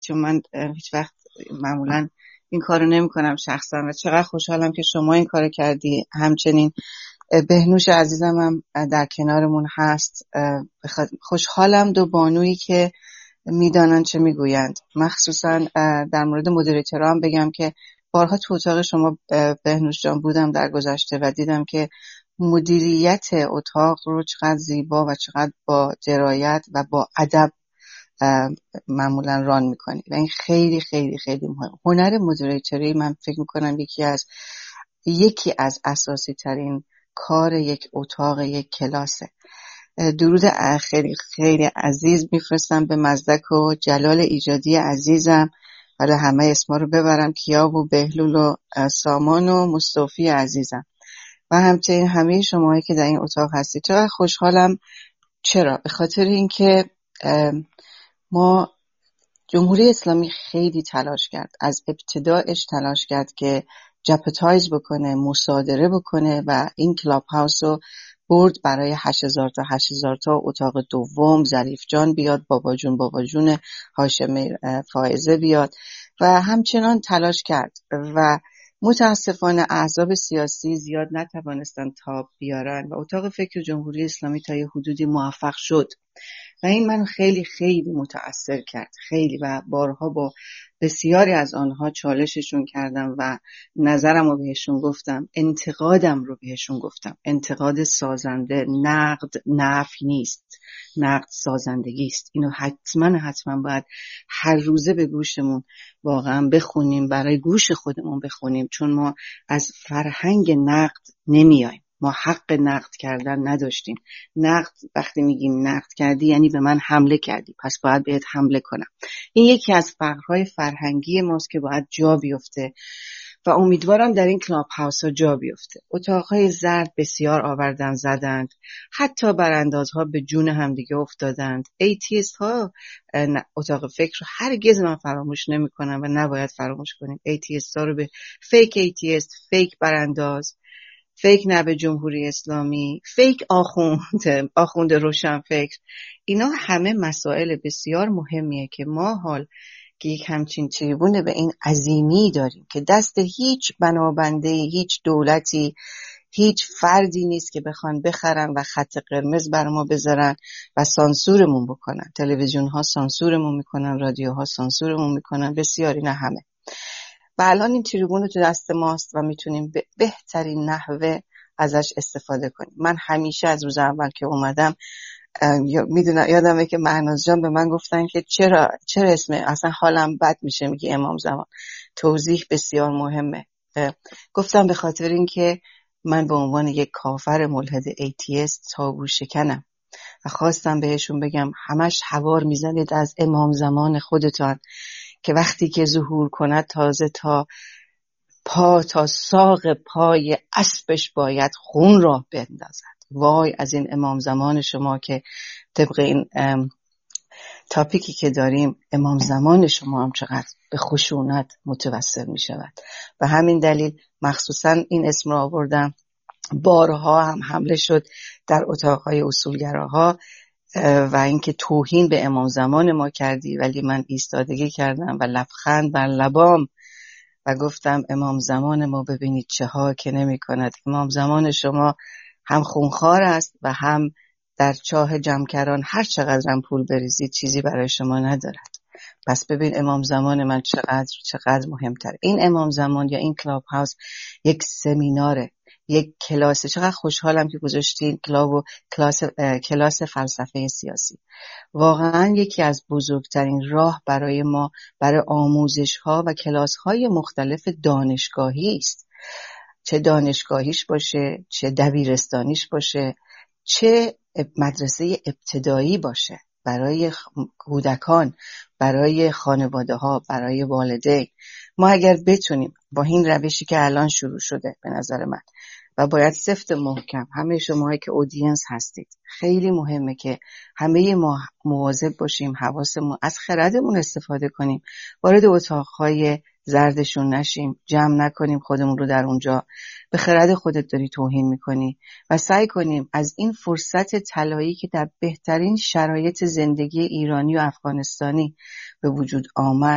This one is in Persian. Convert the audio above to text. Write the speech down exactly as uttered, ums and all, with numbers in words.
چون من هیچ وقت معمولا این کارو نمی کنم شخصا و چقدر خوشحالم که شما این کارو کردی. همچنین بهنوش عزیزم هم در کنارمون هست. خوشحالم دو بانویی که میدانن چه میگویند. مخصوصا در مورد مدیریتورها هم بگم که بارها تو اتاق شما بهنوش جان بودم در گذشته و دیدم که مدیریت اتاق رو چقدر زیبا و چقدر با درایت و با ادب معمولا ران میکنی و این خیلی خیلی خیلی مهم. هنر مدیریتوری من فکر میکنم یکی از یکی از اساسی ترین کار یک اتاق، یک کلاسه. درود خیلی خیلی عزیز میفرستم به مزدک و جلال ایجادی عزیزم، حالا همه اسما رو ببرم، کیاب و بهلول و سامان و مصطفی عزیزم و همچنین همه شماهایی که در این اتاق هستید. چقدر خوشحالم. چرا؟ به خاطر اینکه ما جمهوری اسلامی خیلی تلاش کرد، از ابتدایش تلاش کرد که جپتایز بکنه، مصادره بکنه و این کلاب هاوس رو برد برای هشت هزار تا هشت هزار تا اتاق دوم، ظریف جان بیاد، بابا جون بابا جون هاشمی فائزه بیاد و همچنان تلاش کرد و متاسفانه احزاب سیاسی زیاد نتوانستن تاب بیارن و اتاق فکر جمهوری اسلامی تا یه حدودی موفق شد و این من خیلی خیلی متأثر کرد، خیلی، و بارها با بسیاری از آنها چالششون کردم و نظرم رو بهشون گفتم، انتقادم رو بهشون گفتم. انتقاد سازنده، نقد نفی نیست، نقد سازندگی است. اینو حتما حتما باید هر روزه به گوشمون واقعا بخونیم، برای گوش خودمون بخونیم، چون ما از فرهنگ نقد نمیایم. ما حق نقد کردن نداشتیم. نقد، وقتی میگیم نقد کردی یعنی به من حمله کردی، پس باید بهت حمله کنم. این یکی از فقرهای فرهنگی ماست که باید جا بیفته و امیدوارم در این کلاب هاوس ها جا بیفته. اتاقهای زرد بسیار آوردن زدند، حتی براندازها به جون همدیگه افتادند. ایتیست ها اتاق فکر رو هرگز من فراموش نمی کنم و نباید فراموش کنیم. ایتیست ها رو به فیک ایتیست، فیک برانداز، فیک نب جمهوری اسلامی، فیک آخوند، آخوند روشن فکر، اینا همه مسائل بسیار مهمیه که ما حال که یک همچین تریبون به این عظیمی داریم که دست هیچ بنابنده، هیچ دولتی، هیچ فردی نیست که بخوان بخرن و خط قرمز بر ما بذارن و سانسورمون بکنن. تلویزیون ها سانسورمون میکنن، رادیو ها سانسورمون میکنن، بسیاری، نه همه. و الان این تریبون رو تو دست ماست و میتونیم به بهترین نحوه ازش استفاده کنیم. من همیشه از روز اول که اومدم میدونم، یادمه که مهناز جان به من گفتن که چرا چرا اسم اصلا حالم بد میشه میگی امام زمان. توضیح بسیار مهمه. گفتم به خاطر اینکه من به عنوان یک کافر ملحد ایتیست تابو شکنم و خواستم بهشون بگم همش حوار میزنید از امام زمان خودتان که وقتی که ظهور کند تازه تا پا تا ساق پای اسبش باید خون راه بندازد. وای از این امام زمان شما که طبق این تاپیکی که داریم، امام زمان شما هم چقدر به خشونت متوسل می شود. و همین دلیل مخصوصا این اسم رو آوردم. بارها هم حمله شد در اتاقهای اصولگراها و اینکه توهین به امام زمان ما کردی، ولی من ایستادگی کردم و لبخند بر لبام و گفتم امام زمان ما ببینید چه ها که نمی کند. امام زمان شما هم خونخوار است و هم در چاه جمکران هر چقدر هم پول بریزید چیزی برای شما ندارد. پس ببین امام زمان من چقدر چقدر مهمتر. این امام زمان یا این کلاب هاوس یک سمیناره، یک کلاس. چقدر خوشحالم که گذاشتین کلاب و کلاس کلاس فلسفه سیاسی. واقعا یکی از بزرگترین راه برای ما برای آموزش ها و کلاس های مختلف دانشگاهی است. چه دانشگاهیش باشه، چه دبیرستانیش باشه، چه مدرسه ابتدایی باشه، برای کودکان، برای خانواده ها، برای والدین. ما اگر بتونیم با این روشی که الان شروع شده به نظر من و باید سفت محکم، همه شماهایی که اودینس هستید خیلی مهمه که همه ما مواظب باشیم، حواسمون از خردمون استفاده کنیم، وارد اتاقهای زردشون نشیم، جمع نکنیم خودمون رو در اونجا. به خرد خودت داری توهین میکنی و سعی کنیم از این فرصت طلایی که در بهترین شرایط زندگی ایرانی و افغانستانی به وجود آمد